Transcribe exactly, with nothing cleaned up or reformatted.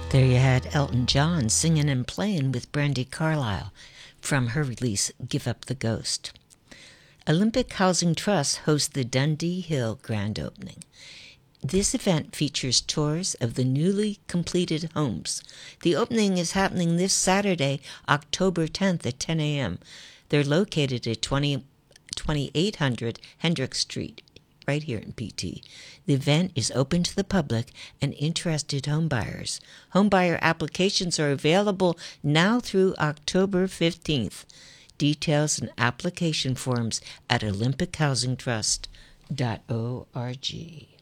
There you had Elton John singing and playing with Brandi Carlile from her release Give Up the Ghost. Olympic Housing Trust hosts the Dundee Hill grand opening. This event features tours of the newly completed homes. The opening is happening this Saturday, October tenth at ten a.m. They're located at twenty-eight hundred Hendrick Street, right here in P T. The event is open to the public and interested homebuyers. Homebuyer applications are available now through October fifteenth. Details and application forms at olympic housing trust dot org.